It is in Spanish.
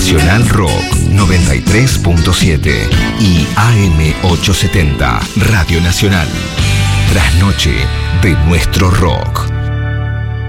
Nacional Rock 93.7 y AM870 Radio Nacional. Trasnoche de nuestro rock.